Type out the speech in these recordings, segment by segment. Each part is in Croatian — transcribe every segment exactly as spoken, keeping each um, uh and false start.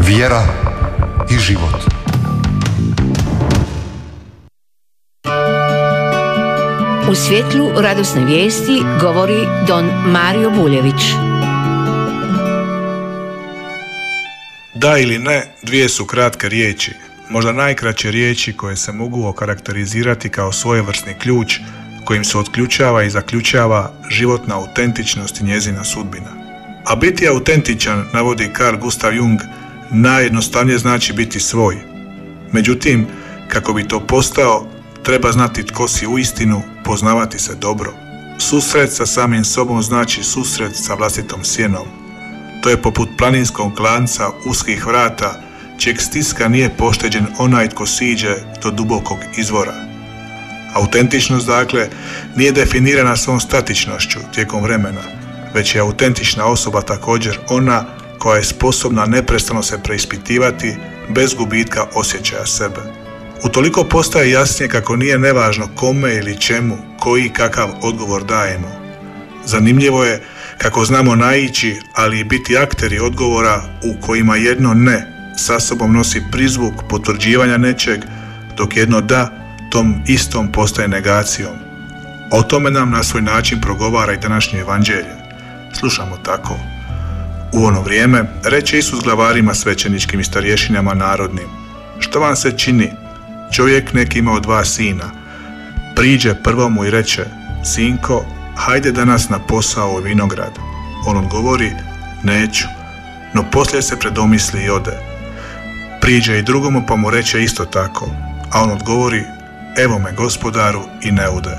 vjera i život. U svjetlu radosne vijesti govori don Mario Buljević. Da ili ne, dvije su kratke riječi, možda najkraće riječi koje se mogu okarakterizirati kao svojevrsni ključ kojim se otključava i zaključava životna autentičnost i njezina sudbina. A biti autentičan, navodi Carl Gustav Jung, najjednostavnije znači biti svoj. Međutim, kako bi to postao, treba znati tko si uistinu, poznavati se dobro. Susret sa samim sobom znači susret sa vlastitom sjenom. To je poput planinskog klanca uskih vrata, čijeg stiska nije pošteđen onaj tko siđe do dubokog izvora. Autentičnost, dakle, nije definirana svom statičnošću tijekom vremena, već je autentična osoba također ona koja je sposobna neprestano se preispitivati bez gubitka osjećaja sebe. Utoliko postaje jasnije kako nije nevažno kome ili čemu, koji i kakav odgovor dajemo. Zanimljivo je kako znamo naići, ali i biti akteri odgovora u kojima jedno ne sa sobom nosi prizvuk potvrđivanja nečeg, dok jedno da tom istom postaje negacijom. O tome nam na svoj način progovara i današnje evanđelje. Slušamo tako. U ono vrijeme reče Isus glavarima svećeničkim i starješinama narodnim: što vam se čini? Čovjek neki imao dva sina. Priđe prvomu i reče: sinko, hajde danas na posao u vinograd. On odgovori: neću. No poslije se predomisli i ode. Priđe i drugomu pa mu reče isto tako, a on odgovori: evo me gospodaru, i ne ode.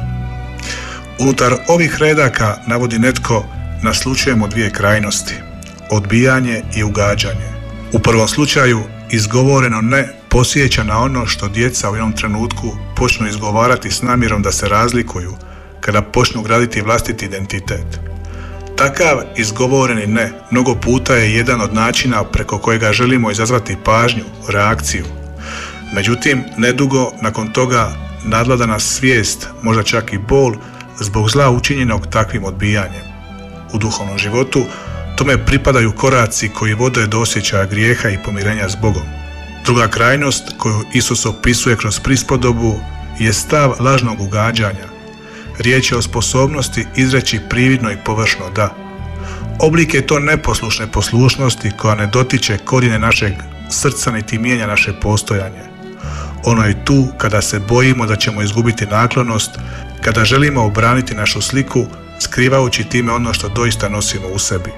Unutar ovih redaka, navodi netko, naslučujemo dvije krajnosti: odbijanje i ugađanje. U prvom slučaju izgovoreno ne podsjeća na ono što djeca u jednom trenutku počnu izgovarati s namjerom da se razlikuju, kada počnu graditi vlastiti identitet. Takav izgovoreni ne mnogo puta je jedan od načina preko kojega želimo izazvati pažnju, reakciju. Međutim, nedugo nakon toga nadvlada nas svijest, možda čak i bol, zbog zla učinjenog takvim odbijanjem. U duhovnom životu tome pripadaju koraci koji vode do osjećaja grijeha i pomirenja s Bogom. Druga krajnost koju Isus opisuje kroz prispodobu je stav lažnog ugađanja. Riječ je o sposobnosti izreći prividno i površno da. Oblik je to neposlušne poslušnosti koja ne dotiče korijene našeg srca niti mijenja naše postojanje. Ono je tu kada se bojimo da ćemo izgubiti naklonost, kada želimo obraniti našu sliku, skrivajući time ono što doista nosimo u sebi.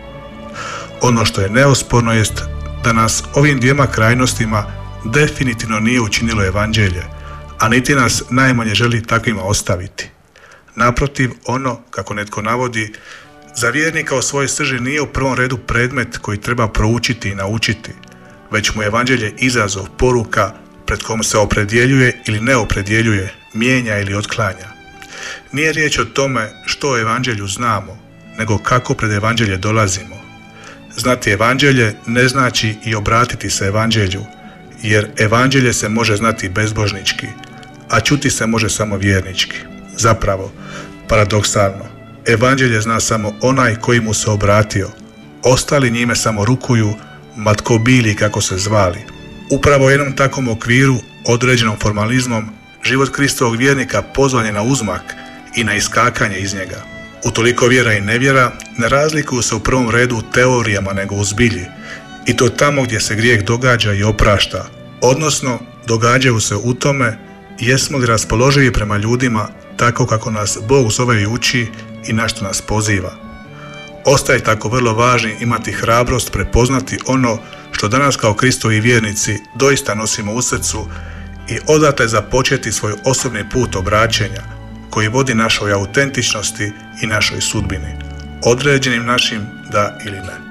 Ono što je neosporno jest da nas ovim dvijema krajnostima definitivno nije učinilo evanđelje, a niti nas najmanje želi takvima ostaviti. Naprotiv, ono, kako netko navodi, za vjernika u svojoj srži nije u prvom redu predmet koji treba proučiti i naučiti, već mu je evanđelje izazov, poruka pred kojom se opredjeljuje ili ne opredjeljuje, mijenja ili otklanja. Nije riječ o tome što o evanđelju znamo, nego kako pred evanđelje dolazimo. Znati evanđelje ne znači i obratiti se evanđelju, jer evanđelje se može znati bezbožnički, a čuti se može samo vjernički. Zapravo, paradoksalno, evanđelje zna samo onaj koji mu se obratio, ostali njime samo rukuju, ma tko bili kako se zvali. Upravo u jednom takvom okviru, određenom formalizmom, život Kristovog vjernika pozvan je na uzmak i na iskakanje iz njega. Utoliko vjera i nevjera ne razlikuju se u prvom redu u teorijama nego u zbilji, i to tamo gdje se grijeh događa i oprašta, odnosno događaju se u tome jesmo li raspoloživi prema ljudima tako kako nas Bog zove i uči i na što nas poziva. Ostaje tako vrlo važno imati hrabrost prepoznati ono što danas kao Kristovi vjernici doista nosimo u srcu i odatle započeti svoj osobni put obraćenja koji vodi našoj autentičnosti i našoj sudbini, određenim našim da ili ne.